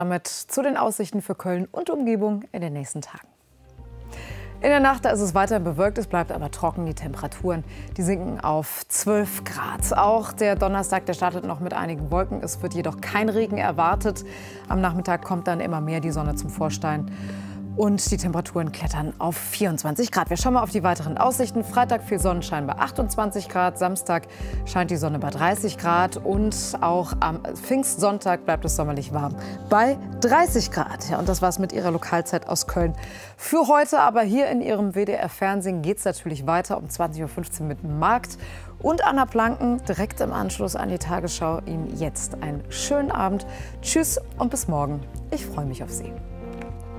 Damit zu den Aussichten für Köln und Umgebung in den nächsten Tagen. In der Nacht ist es weiterhin bewölkt, es bleibt aber trocken. Die Temperaturen, die sinken auf 12 Grad. Auch der Donnerstag, der startet noch mit einigen Wolken. Es wird jedoch kein Regen erwartet. Am Nachmittag kommt dann immer mehr die Sonne zum Vorschein. Und die Temperaturen klettern auf 24 Grad. Wir schauen mal auf die weiteren Aussichten. Freitag viel Sonnenschein bei 28 Grad. Samstag scheint die Sonne bei 30 Grad. Und auch am Pfingstsonntag bleibt es sommerlich warm bei 30 Grad. Ja, und das war's mit Ihrer Lokalzeit aus Köln für heute. Aber hier in Ihrem WDR-Fernsehen geht es natürlich weiter um 20:15 Uhr mit dem Markt. Und Anna Planken direkt im Anschluss an die Tagesschau. Ihnen jetzt einen schönen Abend. Tschüss und bis morgen. Ich freue mich auf Sie.